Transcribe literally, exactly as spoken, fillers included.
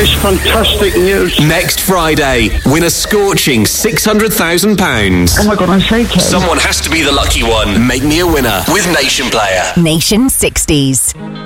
is fantastic news. Next Friday, win a scorching six hundred thousand pounds. Oh my God, I'm so keen. Someone has to be the lucky one. Make me a winner with Nation Player. Nation sixties.